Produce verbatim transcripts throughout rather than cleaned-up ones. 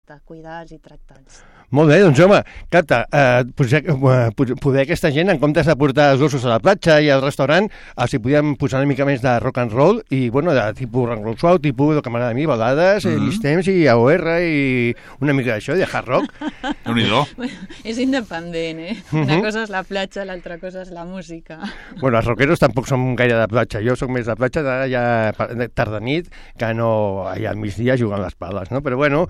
correcte, cuidar-los i tractar-los. Molt bé, doncs home, Cata, eh, poder, poder aquesta gent, en comptes de portar els gossos a la platja i al restaurant, els hi podíem posar una mica més de rock and roll i, bueno, de tipus rock and roll suau, tipus, el que m'agrada a mi, balades, mm -hmm. llistems i A O R i una mica d'això, de hard rock. Déu-n'hi-do. Bueno, és independent, eh? Una uh -huh. cosa és la platja, l'altra cosa és la música. Bueno, els rockeros tampoc som gaire de platja. Jo sóc més de platja de ja tarda nit que no allà al migdia jugant les pales, no? Però bueno,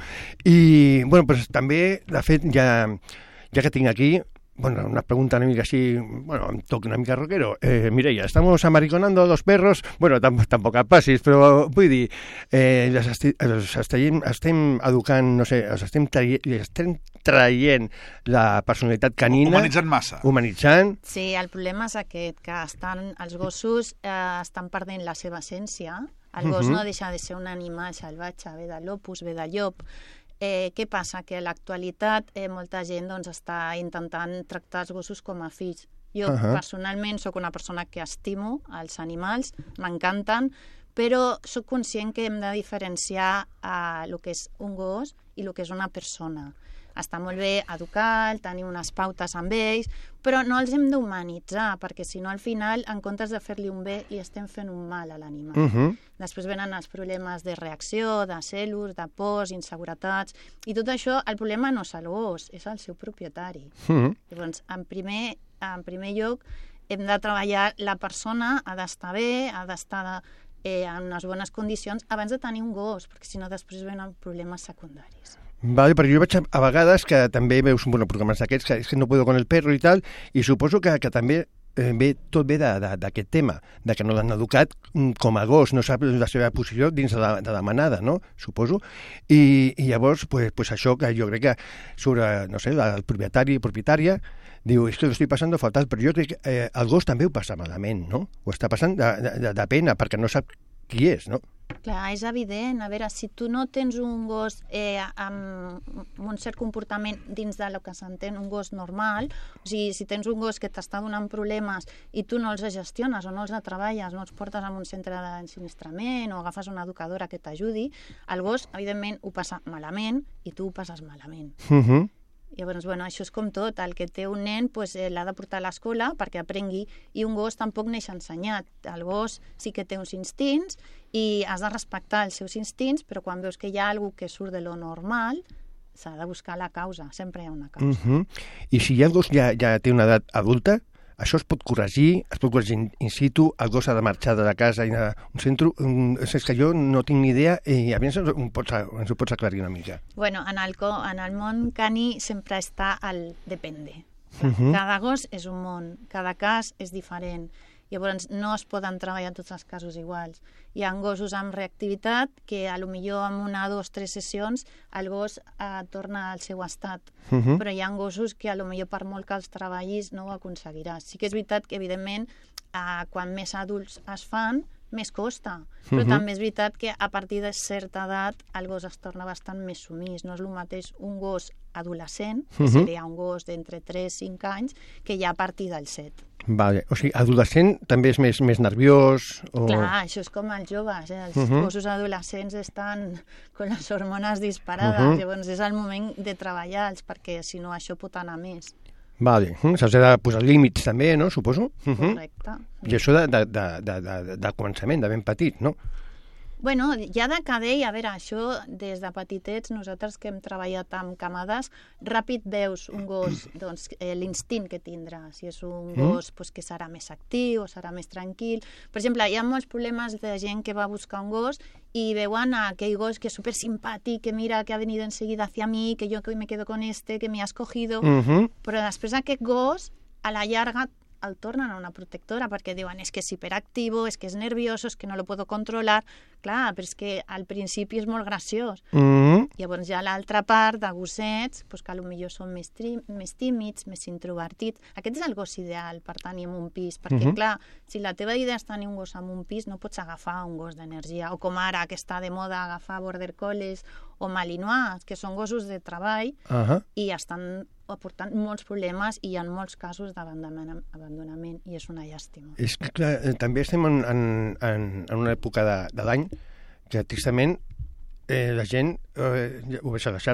i bueno, pues, també, de fet, ja, ja que tinc aquí, bueno, una pregunta una mica así, bueno, un toque una mica rockero. Eh, Mireia, estamos amariconando a los perros, bueno, tampoc, tampoc et passis, però vull dir, eh, els, esti, els estem, estem educant, no sé, els estem, traient, estem traient la personalitat canina. Humanitzant massa. Humanitzant. Sí, el problema és aquest, que estan, els gossos eh, estan perdent la seva essència. El gos uh-huh. no deixa de ser un animal salvatge, ve de l'opus, ve de llop. Eh, què passa? Que a l'actualitat eh, molta gent doncs, està intentant tractar els gossos com a fills. Jo uh-huh. personalment sóc una persona que estimo els animals, m'encanten, però sóc conscient que hem de diferenciar eh, el que és un gos i el que és una persona. Està molt bé educar, tenir unes pautes amb ells, però no els hem d'humanitzar, perquè si no al final, en comptes de fer-li un bé, li estem fent un mal a l'animal. Uh-huh. Després venen els problemes de reacció, de celos, de pors, inseguretats, i tot això, el problema no és el gos, és el seu propietari. Uh-huh. Llavors, en primer, en primer lloc, hem de treballar, la persona ha d'estar bé, ha d'estar eh, en unes bones condicions abans de tenir un gos, perquè si no després venen problemes secundaris. Vale, perquè jo veig a, a vegades que també veus bueno, programes d'aquests que és que no puedo con el perro i tal, i suposo que, que també eh, ve, tot ve d'aquest tema, de que no l'han educat com a gos, no sap la seva posició dins de la, de la manada, no? Suposo. I, i llavors, pues, pues això que jo crec que sobre, no sé, el propietari i propietària diu, és que lo estic passant fatal, però jo crec que eh, el gos també ho passa malament, no? Ho està passant de, de, de pena, perquè no sap qui és, no? Clar, és evident. A veure, si tu no tens un gos eh, amb un cert comportament dins de lo que s'entén un gos normal, o sigui, si tens un gos que t'està donant problemes i tu no els gestiones o no els treballes, no els portes a un centre d'ensinistrament o agafes una educadora que t'ajudi, el gos, evidentment, ho passa malament i tu ho passes malament. Uh-huh. Llavors, bueno, això és com tot. El que té un nen pues, eh, l'ha de portar a l'escola perquè aprengui, i un gos tampoc neix ensenyat. El gos sí que té uns instints i has de respectar els seus instints, però quan veus que hi ha alguna que surt de lo normal, s'ha de buscar la causa. Sempre hi ha una causa. Uh-huh. I si el gos ja, ja té una edat adulta, això es pot corregir, es pot corregir in situ, el gos ha de marxar de la casa i a un centre... Un, és que jo no tinc ni idea i a mi ens ho pots, ens ho pots aclarir una mica. Bueno, en el, en el món cani sempre està el depende. Uh-huh. Cada gos és un món, cada cas és diferent. Llavors no es poden treballar tots els casos iguals. Hi ha gossos amb reactivitat que a lo millor en una, dos, tres sessions el gos eh, torna al seu estat. Uh-huh. Però hi ha gossos que a lo millor per molt que els treballis no ho aconseguiràs. Sí que és veritat que evidentment eh, quan més adults es fan més costa, però uh-huh. també és veritat que a partir de certa edat el gos es torna bastant més sumís. No és el mateix un gos adolescent, que uh-huh. seria un gos d'entre tres i cinc anys, que ja a partir del set. Vale. O sigui, adolescent també és més, més nerviós? O... Clar, això és com els joves, eh? Els uh-huh. gossos adolescents estan amb les hormones disparades, uh-huh. llavors és el moment de treballar-los, perquè si no això pot anar més. Vale, s'ha de posar límits també, no? Suposo. Uh-huh. Correcte. I això de, de, de, de, de, de començament, de ben petit, no? Bueno, ja de cadell, a veure, això des de petitets, nosaltres que hem treballat amb camades, ràpid veus un gos, doncs, eh, l'instint que tindrà, si és un gos mm. pues, que serà més actiu o serà més tranquil. Per exemple, hi ha molts problemes de gent que va buscar un gos i veuen a aquell gos que és supersimpàtic, que mira, que ha venido enseguida hacia mí, que yo que me quedo con este, que me ha escogido, mm-hmm. però després aquest gos, a la llarga, el tornen a una protectora perquè diuen és que és hiperactivo, és que és nervioso, és que no lo puedo controlar. Clar, però és que al principi és molt graciós. Mm-hmm. Llavors hi ha l'altra part de gossets pues, que potser són més, més tímids, més introvertits. Aquest és el gos ideal per tenir en un pis, perquè mm-hmm. clar, si la teva idea és tenir un gos en un pis, no pots agafar un gos d'energia, o com ara que està de moda agafar border collies o malinois, que són gossos de treball uh-huh. i estan aportant molts problemes i hi ha molts casos d'abandonament i és una llàstima. És que clar, també estem en, en, en, en una època de, de l'any que tristament eh, la gent, eh, ho veig a les xarxes,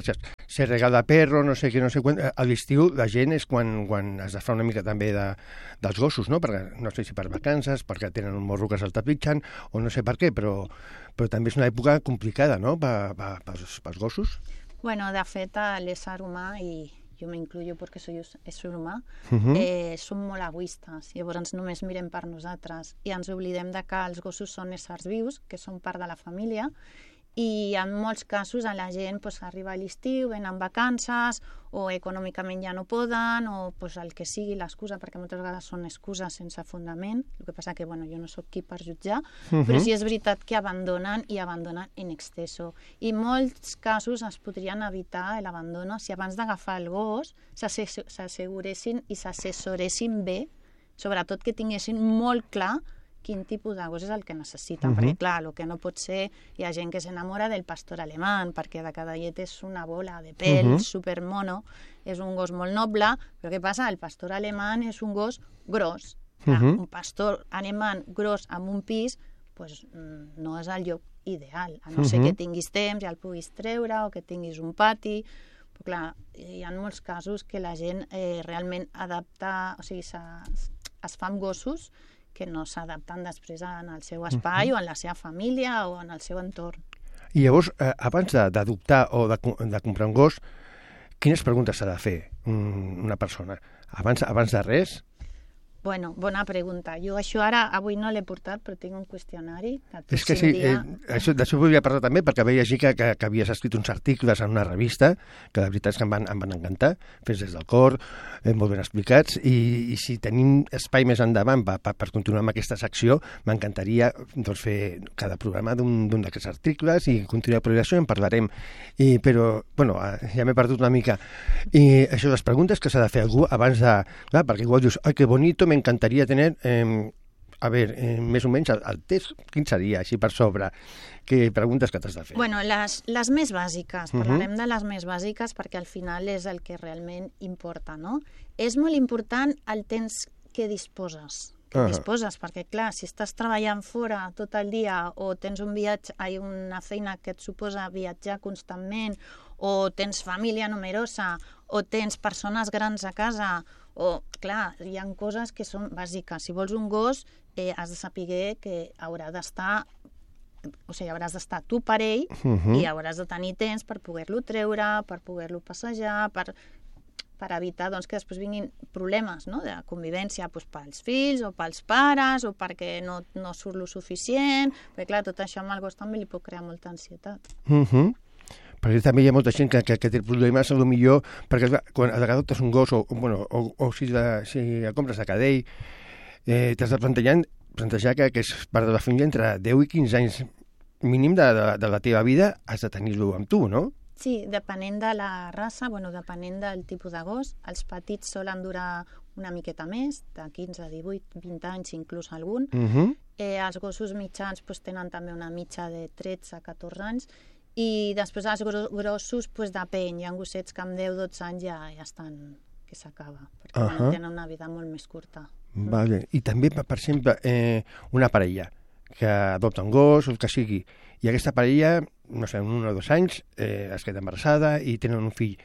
se regala perro, no sé què, no sé quan. A l'estiu la gent és quan, quan es fa una mica també de, dels gossos, no? Perquè, no sé si per vacances, perquè tenen un morro que se'l tapitxen, o no sé per què, però, però també és una època complicada, no?, per, per, pels, pels gossos. Bueno, de fet, l'ésser humà, i jo m'incluyo perquè soy ésser humà, Uh -huh. eh, som molt egoistes. Llavors només mirem per nosaltres i ens oblidem de que els gossos són éssers vius, que són part de la família, i en molts casos a la gent pues, arriba a l'estiu, venen vacances, o econòmicament ja no poden, o pues, el que sigui l'excusa, perquè moltes vegades són excuses sense fundament. El que passa que bueno, jo no sóc qui per jutjar, uh -huh. però sí és veritat que abandonen i abandonen in exceso. I en molts casos es podrien evitar l'abandono si abans d'agafar el gos s'asseguressin i s'assessoressin bé, sobretot que tinguessin molt clar quin tipus de gos és el que necessiten, uh -huh. perquè clar, el que no pot ser, hi ha gent que s'enamora del pastor alemany, perquè de cada llet és una bola de pèl, uh -huh. supermono, és un gos molt noble, però què passa? El pastor alemany és un gos gros. Clar, uh -huh. un pastor alemany gros amb un pis, pues, no és el lloc ideal, a no uh -huh. ser que tinguis temps i el puguis treure, o que tinguis un pati, però clar, hi ha molts casos que la gent eh, realment adapta, o sigui, es fa amb gossos que no s'adapten després en el seu espai, uh -huh. o en la seva família, o en el seu entorn. I llavors, eh, abans d'adoptar o de, de comprar un gos, quines preguntes s'ha de fer una persona? Abans, abans de res? Bueno, bona pregunta. Jo això ara, avui no l'he portat, però tinc un qüestionari. És que sí, dia... eh, això, d'això volia parlar també, perquè vaig llegir que, que, que havies escrit uns articles en una revista, que la veritat és que em van, em van encantar, fets des del cor, eh, molt ben explicats, i, i si tenim espai més endavant per, per, per continuar amb aquesta secció, m'encantaria doncs, fer cada programa d'un d'aquests articles i continuar la progressió, en parlarem. I, però, bueno, ja m'he perdut una mica. I això, les preguntes que s'ha de fer algú abans de... Clar, perquè igual dius, ai, que bonito, me encantaría tener, eh, a ver, eh, més o menys el, el test, quin seria, així per sobre? Què preguntes que t'has de fer? Bueno, les, les més bàsiques, uh -huh. parlarem de les més bàsiques perquè al final és el que realment importa, no? És molt important el temps que disposes, que uh -huh. disposes, perquè clar, si estàs treballant fora tot el dia o tens un viatge, hi ha una feina que et suposa viatjar constantment, o tens família numerosa, o tens persones grans a casa, o, clar, hi ha coses que són bàsiques. Si vols un gos, eh, has de saber que haurà d'estar, o sigui, hauràs d'estar tu per ell, uh -huh. i hauràs de tenir temps per poder-lo treure, per poder-lo passejar, per, per evitar doncs, que després vinguin problemes, no?, de convivència doncs, pels fills o pels pares, o perquè no, no surt lo suficient, perquè, clar, tot això amb el gos també li pot crear molta ansietat. Uh -huh. Perquè també hi ha molta gent que, que, que té problemes, potser millor, perquè quan adoptes un gos, o, bueno, o, o si, la, si el compres a cadell, eh, t'has de plantejar, plantejar que, que és part de la família entre deu i quinze anys mínim de, de, de la teva vida, has de tenir-lo amb tu, no? Sí, depenent de la raça, bueno, depenent del tipus de gos, els petits solen durar una miqueta més, de quinze, divuit, vint anys, inclús algun. Uh -huh. eh, els gossos mitjans pues, tenen també una mitja de tretze a catorze anys, i després els grossos pues, depèn, hi ha gossets que amb deu o dotze anys ja, ja estan, que s'acaba, perquè uh -huh. tenen una vida molt més curta. Vale. I també, per exemple, eh, una parella que adopta un gos o el que sigui, i aquesta parella, no sé, en un o dos anys eh, es queda embarassada i tenen un fill.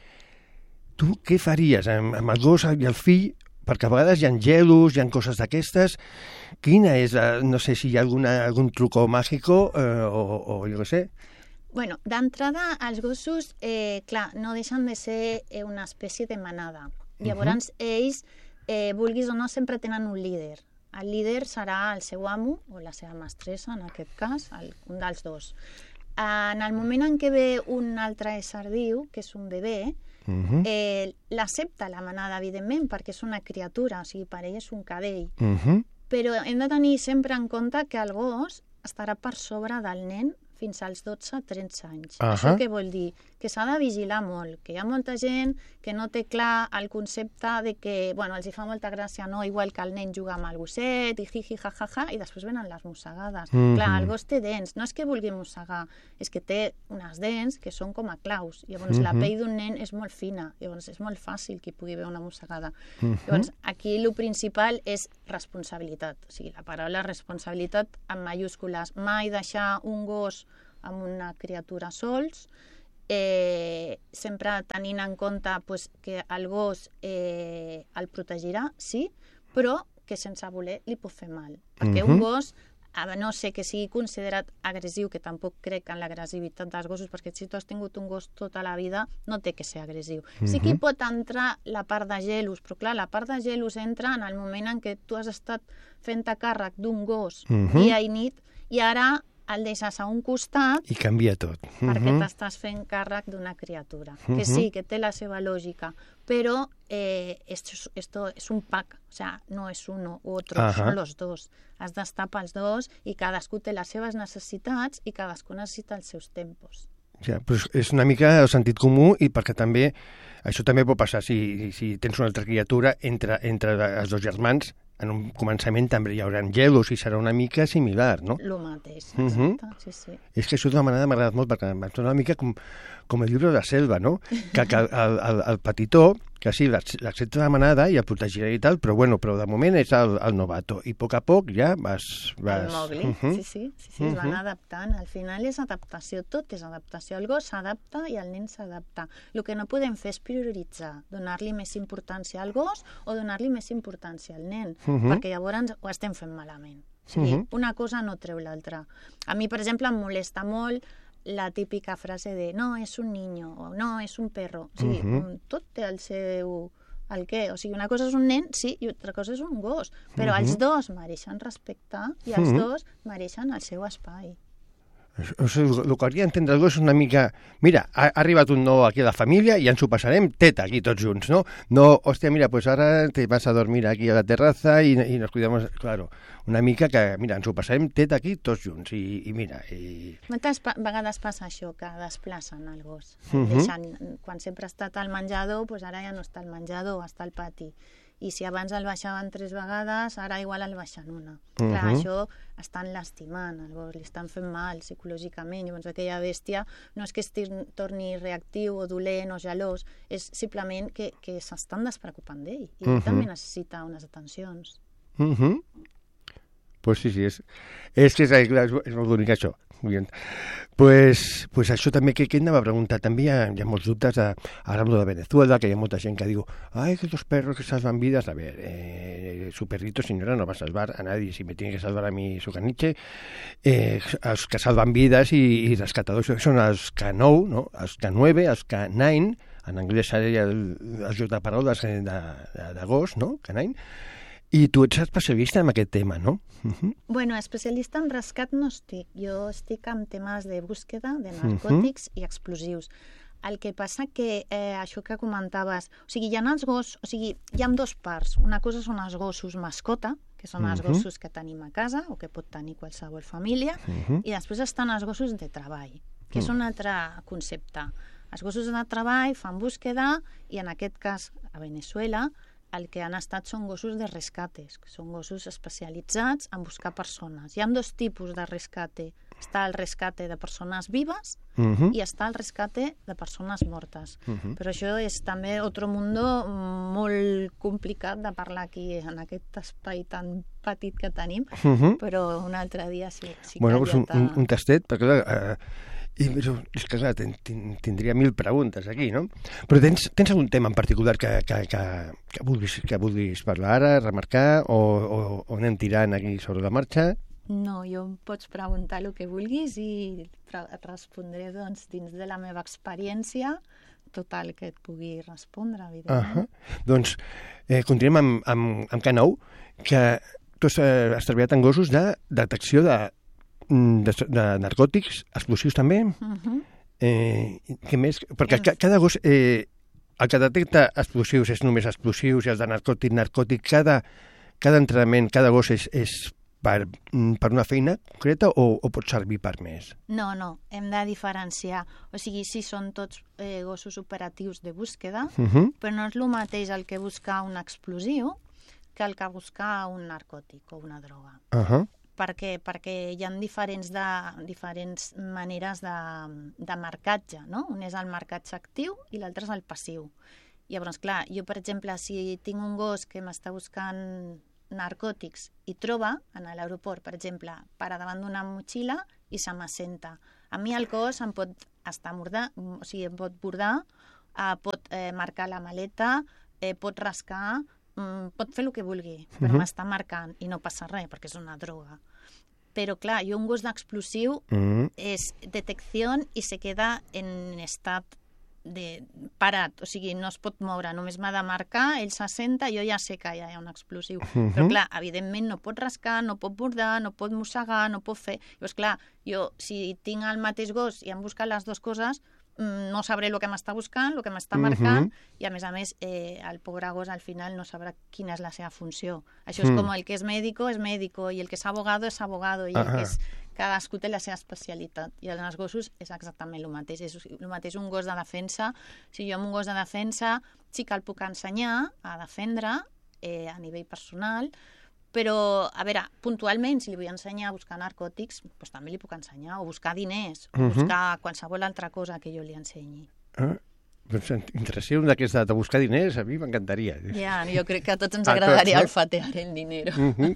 Tu què faries amb, amb el gos i el fill? Perquè a vegades hi ha gelos, hi ha coses d'aquestes. Quina és, no sé si hi ha alguna, algun truco màgico eh, o, o jo què sé? Bueno, d'entrada, els gossos, eh, clar, no deixen de ser una espècie de manada. Llavors, uh -huh. ells, eh, vulguis o no, sempre tenen un líder. El líder serà el seu amo, o la seva mestressa, en aquest cas, el, un dels dos. En el moment en què ve un altre ésser viu, que és un bebè, uh -huh. eh, l'accepta la manada, evidentment, perquè és una criatura, o sigui, per ell és un cadell. Uh -huh. Però hem de tenir sempre en compte que el gos estarà per sobre del nen fins als dotze a tretze anys. Uh -huh. Això què vol dir? Que s'ha de vigilar molt, que hi ha molta gent que no té clar el concepte de que, bueno, els hi fa molta gràcia, no? Igual que el nen juga amb el gosset, i jiji, jajaja, i després venen les mossegades. Uh -huh. Clar, el gos té dents, no és que vulgui mossegar, és que té unes dents que són com a claus. Llavors, uh -huh. la pell d'un nen és molt fina, llavors és molt fàcil que hi pugui haver una mossegada. Uh -huh. Llavors, aquí el principal és responsabilitat. O sigui, la paraula responsabilitat en mayúscules. Mai deixar un gos amb una criatura sols, eh, sempre tenint en compte pues, que el gos eh, el protegirà, sí, però que sense voler li pot fer mal. Perquè Mhm. un gos, a no ser que sigui considerat agressiu, que tampoc crec en l'agressivitat dels gossos, perquè si tu has tingut un gos tota la vida, no té que ser agressiu. Sí que hi Mhm. pot entrar la part de gelos, però clar, la part de gelos entra en el moment en què tu has estat fent-te càrrec d'un gos Mhm. dia i nit, i ara el deixes a un costat I canvia tot. perquè Mhm. t'estàs fent càrrec d'una criatura. Mhm. Que sí, que té la seva lògica, però eh, esto, es- esto es un pack, o sea, no es uno u otro, Ajá. són los dos. Has d'estar pels dos i cadascú té les seves necessitats i cadascú necessita els seus tempos. Ja, però és una mica el sentit comú i perquè també, això també pot passar si, si tens una altra criatura entre, entre els dos germans, en un començament també hi haurà gelos i serà una mica similar, no? Lo mateix, Mhm. exacte, sí, sí. És que això d'una manera m'ha agradat molt perquè em sembla una mica com, com el llibre de la selva, no? Que, que el, el, el petitó, que sí, l'ac- l'accepta de manada i el protegirà i tal, però bueno, però de moment és el, el novato i a poc a poc ja vas... vas... El Mowgli, Mhm. sí, sí, sí, sí, es van Mhm. adaptant. Al final és adaptació, tot és adaptació. El gos s'adapta i el nen s'adapta. El que no podem fer és prioritzar, donar-li més importància al gos o donar-li més importància al nen, Mhm. perquè llavors ho estem fent malament. O sigui, Mhm. una cosa no treu l'altra. A mi, per exemple, em molesta molt la típica frase de no, és un niño, o no, és un perro. O sigui, Mhm. tot té el seu... El què? O sigui, una cosa és un nen, sí, i altra cosa és un gos. Però Mhm. els dos mereixen respectar i els Mhm. dos mereixen el seu espai. O sigui, el que hauria d'entendre el gos és una mica... Mira, ha, ha arribat un nou aquí a la família i ens ho passarem teta aquí tots junts, no? No, hòstia, mira, pues ara te vas a dormir aquí a la terraza i, i nos cuidamos... Claro, una mica que, mira, ens ho passarem teta aquí tots junts i, i mira... I... Moltes pa vegades passa això, que desplacen el gos. Mhm. Deixen, quan sempre ha estat al menjador, doncs ara ja no està al menjador, està al pati. I si abans el baixaven tres vegades, ara igual el baixen una. Clar, Mhm. això estan lastimant el gos, li estan fent mal psicològicament. Llavors aquella bèstia no és que es torni reactiu o dolent o gelós, és simplement que, que s'estan despreocupant d'ell. I ell Mhm. també necessita unes atencions. Mhm. Pues sí, sí, és, és que és, és, és molt bonic això. Bien. Pues, pues això també que, que hem de preguntar, també hi ha, hi ha molts dubtes de, ara amb lo de Venezuela, que hi ha molta gent que diu, ay, que los perros que salvan vidas, a ver, eh, su perrito señora no va a salvar a nadie, si me tiene que salvar a mi su caniche, eh, els que salvan vides i, i rescatadors són els K nou, no? Els K nueve, els K nine, en anglès seria el, el joc de paraules de, de, de gos, no? K nine. I tu ets especialista en aquest tema, no? Uh-huh. Bueno, especialista en rescat no estic. Jo estic en temes de búsqueda de narcòtics uh-huh. i explosius. El que passa que eh, això que comentaves, o sigui, hi ha els gossos, o sigui, hi ha dos parts. Una cosa són els gossos mascota, que són els uh-huh. gossos que tenim a casa o que pot tenir qualsevol família, uh-huh. i després estan els gossos de treball, que uh-huh. és un altre concepte. Els gossos de treball fan búsqueda i en aquest cas a Venezuela el que han estat són gossos de rescates, que són gossos especialitzats en buscar persones. Hi ha dos tipus de rescate. Està el rescate de persones vives uh-huh. i està el rescate de persones mortes. Uh-huh. Però això és també otro mundo molt complicat de parlar aquí en aquest espai tan petit que tenim, uh-huh. però un altre dia sí, sí bueno, que pues un, ja un, un tastet, perquè eh, i, és que clar, ten, ten, tindria mil preguntes aquí, no? Però tens, tens algun tema en particular que, que, que, que, vulguis, que vulguis parlar ara, remarcar, o, o, o anem tirant aquí sobre la marxa? No, jo em pots preguntar el que vulguis i et respondré doncs, dins de la meva experiència tot el que et pugui respondre, evidentment. Uh-huh. Doncs eh, continuem amb, amb, amb K nou, que tu has, eh, has treballat en gossos de detecció de De, de narcòtics, explosius també. Uh-huh. Eh, què més? Perquè ca, cada gos, eh, el que detecta explosius és només explosius i el de narcòtic, narcòtic, cada, cada entrenament, cada gos és, és per, per una feina concreta o, o pot servir per més? No, no, hem de diferenciar. O sigui, sí, són tots eh, gossos operatius de búsqueda, uh-huh. però no és el mateix el que buscar un explosiu que el que buscar un narcòtic o una droga. Uh-huh. Perquè, perquè hi ha diferents, de, diferents maneres de, de marcatge, no? Un és el marcatge actiu i l'altre és el passiu. Llavors, clar, jo, per exemple, si tinc un gos que m'està buscant narcòtics i troba en l'aeroport, per exemple, para davant d'una motxilla i se m'assenta. A mi el gos em pot està bordar, o sigui, pot bordar, eh, pot eh, marcar la maleta, eh, pot rascar, mm, pot fer el que vulgui, però uh -huh. m'està marcant i no passa res, perquè és una droga. Però, clar, jo un gos d'explosiu uh -huh. és detecció i se queda en estat de parat, o sigui, no es pot moure, només m'ha de marcar, ell s'assenta, jo ja sé que ja hi ha un explosiu. Uh -huh. Però, clar, evidentment no pot rascar, no pot bordar, no pot mossegar, no pot fer... Llavors, clar, jo, si tinc el mateix gos i em busca les dues coses, no sabré el que m'està buscant, el que m'està marcant, uh -huh. i a més a més eh, el pobre gos al final no sabrà quina és la seva funció. Això és uh -huh. com el que és mèdico és mèdico i el que és abogado és abogado i uh -huh. el que és... cadascú té la seva especialitat i en els gossos és exactament el mateix. És el mateix un gos de defensa. Si jo amb un gos de defensa sí que el puc ensenyar a defendre eh, a nivell personal, però, a veure, puntualment, si li vull ensenyar a buscar narcòtics, doncs també li puc ensenyar, o buscar diners, o uh -huh. buscar qualsevol altra cosa que jo li ensenyi. Ah, doncs interessant d'aquesta de buscar diners, a mi m'encantaria. Ja, jo crec que a tots ens agradaria tots, no? olfatear el dinero. Uh -huh.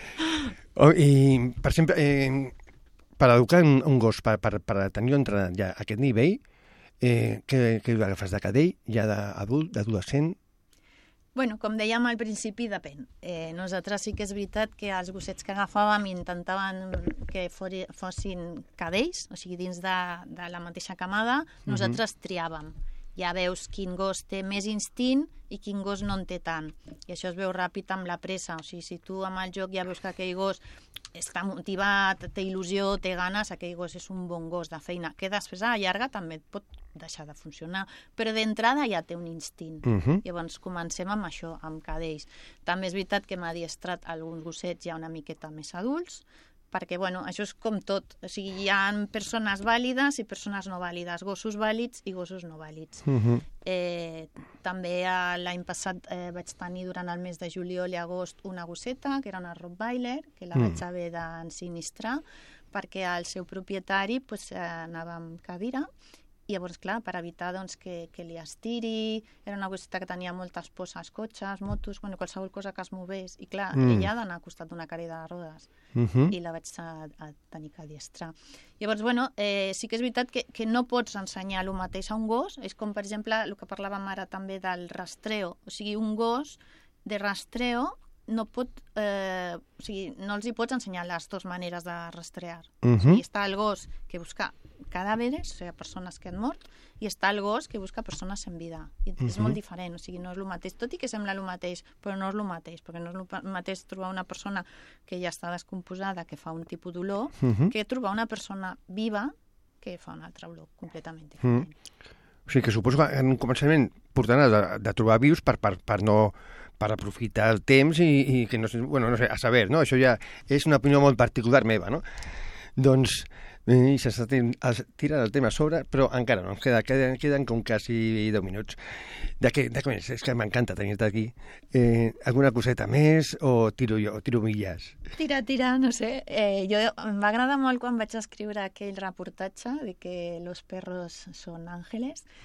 oh, I, per exemple, eh, per educar un, un gos, per, per, per tenir entrenat ja a aquest nivell, eh, què, què agafes de cadell, ja d'adult, d'adolescent? Bueno, com dèiem al principi, depèn. Eh, nosaltres sí que és veritat que els gossets que agafàvem intentaven que fori, fossin cadells, o sigui, dins de, de la mateixa camada, nosaltres uh-huh. triàvem. Ja veus quin gos té més instint i quin gos no en té tant. I això es veu ràpid amb la pressa. O sigui, si tu amb el joc ja veus que aquell gos està motivat, té il·lusió, té ganes, aquell gos és un bon gos de feina, que després a la llarga també et pot deixar de funcionar, però d'entrada ja té un instint. Uh-huh. Llavors comencem amb això, amb cadells. També és veritat que m'ha adiestrat alguns gossets ja una miqueta més adults, perquè, bueno, això és com tot. O sigui, hi ha persones vàlides i persones no vàlides, gossos vàlids i gossos no vàlids. Uh-huh. eh, també l'any passat eh, vaig tenir durant el mes de juliol i agost una gosseta, que era una Rottweiler, que la uh-huh. vaig haver d'ensinistrar, perquè el seu propietari pues, eh, anava amb cadira, i llavors, clar, per evitar doncs, que, que li estiri, era una gosseta que tenia moltes pors als cotxes, motos, bueno, qualsevol cosa que es movés, i clar, mm. ella ha d'anar al costat d'una cadira de rodes, uh-huh. i la vaig a, a tenir que adiestrar. Llavors, bueno, eh, sí que és veritat que, que no pots ensenyar el mateix a un gos, és com, per exemple, el que parlàvem ara també del rastreo, o sigui, un gos de rastreo no pot, eh, o sigui, no els hi pots ensenyar les dues maneres de rastrear. Uh-huh. O sigui, està el gos que busca cadàveres, o sigui, persones que han mort, i està el gos que busca persones en vida. I uh-huh. és molt diferent, o sigui, no és el mateix, tot i que sembla el mateix, però no és el mateix, perquè no és el mateix trobar una persona que ja està descomposada, que fa un tipus d'olor, uh-huh. que trobar una persona viva que fa un altre olor completament diferent. Uh-huh. O sigui, que suposo que en un començament portant de, de trobar vius per, per, per no per aprofitar el temps i, i que no sé, bueno, no sé, a saber, no? Això ja és una opinió molt particular meva, no? Doncs i s'està tirant el tema a sobre, però encara no, queda, queden, queden com quasi deu minuts. De què, de què més? És que m'encanta tenir-te aquí. Eh, alguna coseta més o tiro jo, o tiro milles? Tira, tira, no sé. Eh, jo, em va agradar molt quan vaig escriure aquell reportatge de que los perros són àngeles.